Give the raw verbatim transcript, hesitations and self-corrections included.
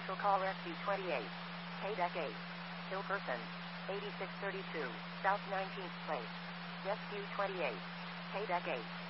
Special call S C twenty-eight. K D E C eight. Kill person. eighty-six thirty-two, South nineteenth Place. Rescue twenty-eight. K D E C eight.